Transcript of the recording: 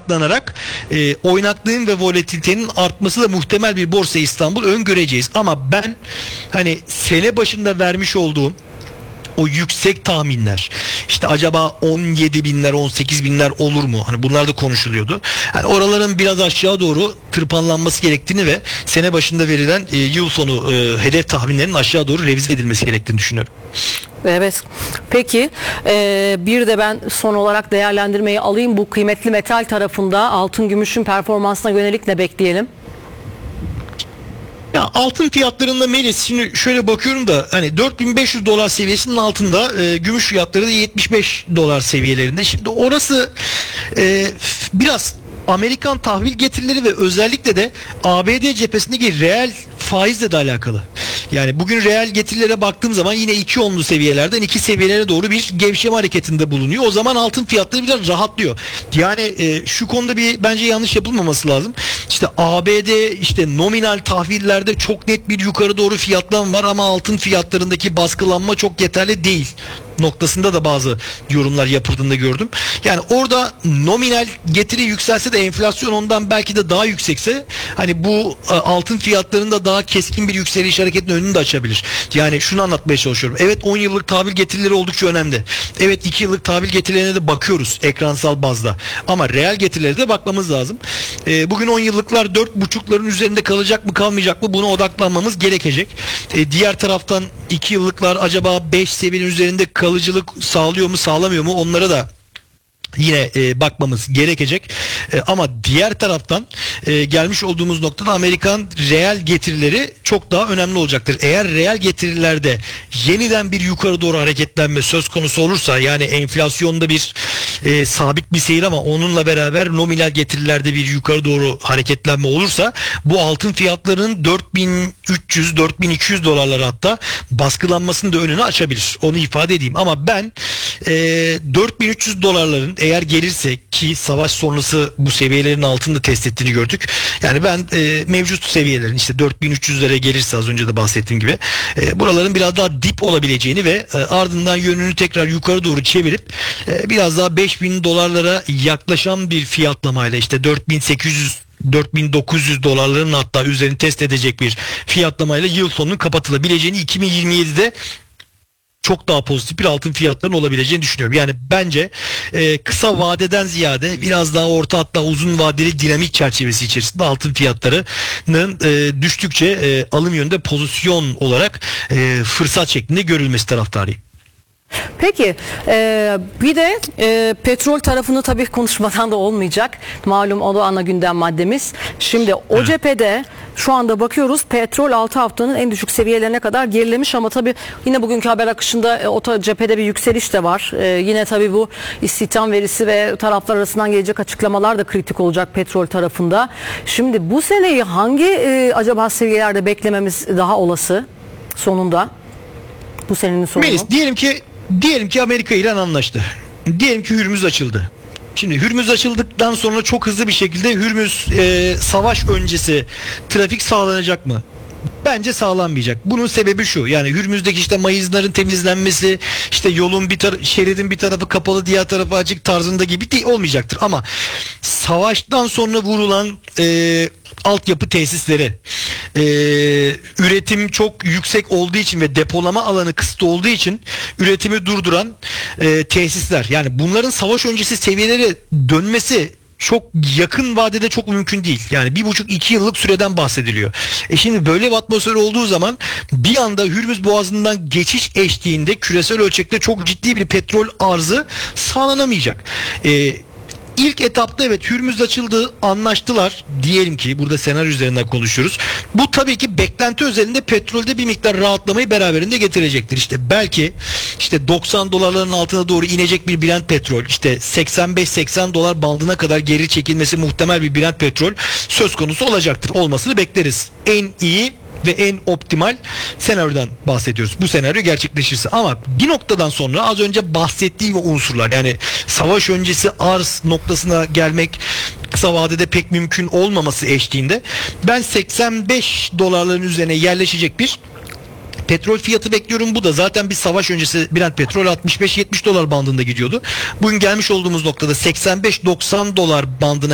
odaklanarak oynaklığın ve volatilitenin artması da muhtemel bir Borsa İstanbul öngöreceğiz. Ama ben hani sene başında vermiş olduğum o yüksek tahminler, işte acaba 17 binler 18 binler olur mu? Hani bunlar da konuşuluyordu. Yani oraların biraz aşağı doğru tırpanlanması gerektiğini ve sene başında verilen yıl sonu hedef tahminlerinin aşağı doğru revize edilmesi gerektiğini düşünüyorum. Evet. Peki bir de ben son olarak değerlendirmeyi alayım. Bu kıymetli metal tarafında altın gümüşün performansına yönelik ne bekleyelim? Ya altın fiyatlarında Melis, şimdi şöyle bakıyorum da hani 4500 dolar seviyesinin altında, gümüş fiyatları da 75 dolar seviyelerinde. Şimdi orası biraz Amerikan tahvil getirileri ve özellikle de ABD cephesindeki reel faizle de alakalı. Yani bugün reel getirilere baktığım zaman yine 2.10'lu seviyelerden 2 seviyelere doğru bir gevşeme hareketinde bulunuyor. O zaman altın fiyatları biraz rahatlıyor. Yani şu konuda bir bence yanlış yapılmaması lazım. İşte ABD işte nominal tahvillerde çok net bir yukarı doğru fiyatlanma var ama altın fiyatlarındaki baskılanma çok yeterli değil noktasında da bazı yorumlar yapıldığında gördüm. Yani orada nominal getiri yükselse de enflasyon ondan belki de daha yüksekse hani bu altın fiyatlarında daha keskin bir yükseliş hareketinin önünü de açabilir. Yani şunu anlatmaya çalışıyorum. Evet 10 yıllık tahvil getirileri oldukça önemli. Evet 2 yıllık tahvil getirilerine de bakıyoruz ekransal bazda. Ama reel getirilere de bakmamız lazım. Bugün 10 yıllıklar 4,5'ların üzerinde kalacak mı kalmayacak mı buna odaklanmamız gerekecek. Diğer taraftan 2 yıllıklar acaba 5 seviyenin üzerinde kalıcılık sağlıyor mu sağlamıyor mu onlara da yine bakmamız gerekecek. Ama diğer taraftan gelmiş olduğumuz noktada Amerikan reel getirileri çok daha önemli olacaktır. Eğer reel getirilerde yeniden bir yukarı doğru hareketlenme söz konusu olursa, yani enflasyonda bir sabit bir seyir ama onunla beraber nominal getirilerde bir yukarı doğru hareketlenme olursa bu altın fiyatlarının 4300-4200 dolarlara hatta baskılanmasının da önünü açabilir. Onu ifade edeyim. Ama ben 4300 dolarların eğer gelirse, ki savaş sonrası bu seviyelerin altında test ettiğini gördük. Yani ben mevcut seviyelerin işte 4300'lere gelirse, az önce de bahsettiğim gibi buraların biraz daha dip olabileceğini ve ardından yönünü tekrar yukarı doğru çevirip biraz daha 5000 dolarlara yaklaşan bir fiyatlamayla, işte 4800-4900 dolarların hatta üzerini test edecek bir fiyatlamayla yıl sonunun kapatılabileceğini, 2027'de çok daha pozitif bir altın fiyatlarının olabileceğini düşünüyorum. Yani bence kısa vadeden ziyade biraz daha orta hatta uzun vadeli dinamik çerçevesi içerisinde altın fiyatlarının düştükçe alım yönünde pozisyon olarak fırsat şeklinde görülmesi taraftarıyım. Peki bir de petrol tarafını tabii konuşmadan da olmayacak. Malum o da ana gündem maddemiz. Şimdi o cephede şu anda bakıyoruz, petrol 6 haftanın en düşük seviyelerine kadar gerilemiş ama tabii yine bugünkü haber akışında o cephede bir yükseliş de var. Yine tabii bu istihdam verisi ve taraflar arasından gelecek açıklamalar da kritik olacak petrol tarafında. Şimdi bu seneyi hangi acaba seviyelerde beklememiz daha olası sonunda? Bu senenin sonunu. Melis, diyelim ki Amerika ile anlaştı. Diyelim ki Hürmüz açıldı. Şimdi Hürmüz açıldıktan sonra çok hızlı bir şekilde Hürmüz savaş öncesi trafik sağlanacak mı? Bence sağlanmayacak. Bunun sebebi şu: yani Hürmüz'deki işte mayızların temizlenmesi, işte yolun şeridin bir tarafı kapalı diğer tarafı açık tarzında gibi değil, olmayacaktır. Ama savaştan sonra vurulan altyapı tesisleri, üretim çok yüksek olduğu için ve depolama alanı kısıtlı olduğu için üretimi durduran tesisler, yani bunların savaş öncesi seviyelere dönmesi çok yakın vadede çok mümkün değil. Yani 1,5-2 yıllık süreden bahsediliyor. Şimdi böyle bir atmosfer olduğu zaman bir anda Hürmüz Boğazı'ndan geçiş eşliğinde küresel ölçekte çok ciddi bir petrol arzı sağlanamayacak. İlk etapta evet Hürmüz açıldı, anlaştılar. Diyelim ki burada senaryo üzerinden konuşuyoruz. Bu tabii ki beklenti özelinde petrolde bir miktar rahatlamayı beraberinde getirecektir. İşte belki işte 90 dolarların altına doğru inecek bir Brent petrol, işte 85-80 dolar bandına kadar geri çekilmesi muhtemel bir Brent petrol söz konusu olacaktır. Olmasını bekleriz. En iyi ve en optimal senaryodan bahsediyoruz. Bu senaryo gerçekleşirse, ama bir noktadan sonra az önce bahsettiğim unsurlar, yani savaş öncesi arz noktasına gelmek kısa vadede pek mümkün olmaması eşliğinde ben 85 dolarların üzerine yerleşecek bir petrol fiyatı bekliyorum. Bu da zaten bir savaş öncesi Brent petrol 65-70 dolar bandında gidiyordu. Bugün gelmiş olduğumuz noktada 85-90 dolar bandına